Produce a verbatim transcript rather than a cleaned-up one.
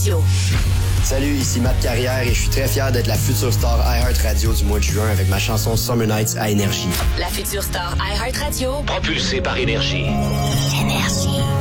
Radio. Salut, ici Matt Carrière et je suis très fier d'être la future star iHeartRadio du mois de juin avec ma chanson Summer Nights à Énergie. La future star iHeartRadio. Propulsée par Énergie. Énergie.